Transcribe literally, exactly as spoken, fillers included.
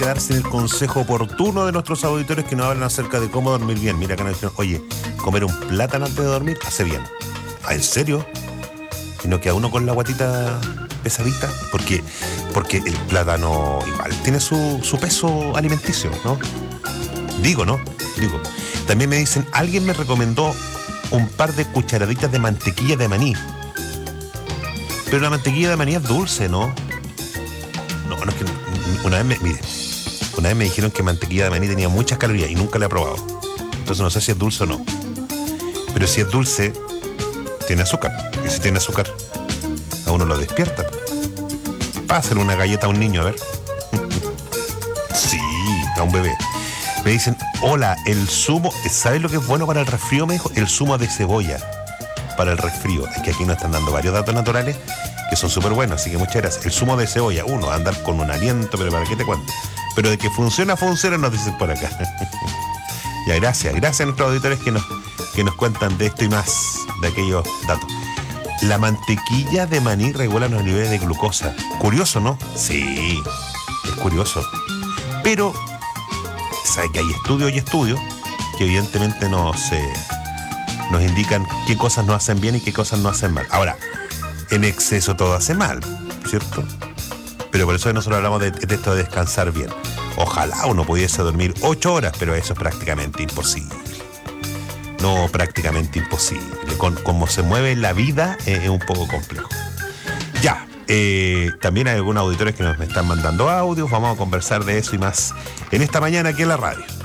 quedar sin el consejo oportuno de nuestros auditores que nos hablan acerca de cómo dormir bien. Mira, acá nos dijeron, oye, comer un plátano antes de dormir hace bien. ¿Ah, en serio? ¿Y no queda uno con la guatita pesadita? Porque, porque el plátano igual tiene su, su peso alimenticio, ¿no? Digo, ¿no? Digo. También me dicen, alguien me recomendó un par de cucharaditas de mantequilla de maní. Pero la mantequilla de maní es dulce, ¿no? No, no es que... Una vez me... Mire, una vez me dijeron que mantequilla de maní tenía muchas calorías y nunca la he probado. Entonces no sé si es dulce o no. Pero si es dulce, tiene azúcar. Y si tiene azúcar, a uno lo despierta. Pásale una galleta a un niño, a ver. Sí, a un bebé. Me dicen, hola, el zumo... ¿Sabes lo que es bueno para el resfrío? Me dijo, el zumo de cebolla para el resfrío. Es que aquí nos están dando varios datos naturales que son súper buenos, así que muchas gracias. El zumo de cebolla, uno, andar con un aliento, pero para qué te cuento. Pero de que funciona, funciona, nos dicen por acá. Ya, gracias. Gracias a nuestros auditores que nos, que nos cuentan de esto y más, de aquellos datos. La mantequilla de maní regula los niveles de glucosa. Curioso, ¿no? Sí, es curioso. Pero, ¿sabe que hay estudios y estudios que evidentemente nos, eh, nos indican qué cosas nos hacen bien y qué cosas nos hacen mal? Ahora, en exceso todo hace mal, ¿cierto? Pero por eso nosotros hablamos de, de esto de descansar bien. Ojalá uno pudiese dormir ocho horas, pero eso es prácticamente imposible. No, prácticamente imposible. Con cómo se mueve la vida eh, es un poco complejo. Ya, eh, también hay algunos auditores que nos están mandando audios. Vamos a conversar de eso y más en esta mañana aquí en la radio.